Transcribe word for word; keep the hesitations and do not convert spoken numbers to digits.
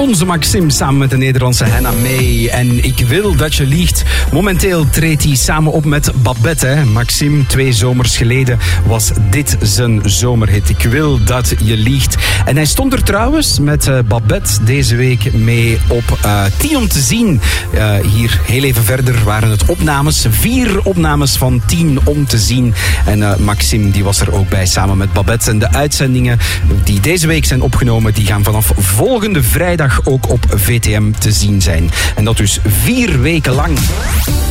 Onze Maxime samen met de Nederlandse Hannah May. En Ik wil dat je liegt. Momenteel treedt hij samen op met Babette. Hè. Maxime, twee zomers geleden was dit zijn zomerhit. Ik wil dat je liegt. En hij stond er trouwens met uh, Babette deze week mee op uh, tien om te zien. Uh, hier heel even verder waren het opnames. Vier opnames van tien om te zien. En uh, Maxime die was er ook bij samen met Babette. En de uitzendingen die deze week zijn opgenomen, die gaan vanaf volgende vrijdag ook op V T M te zien zijn. En dat dus vier weken lang.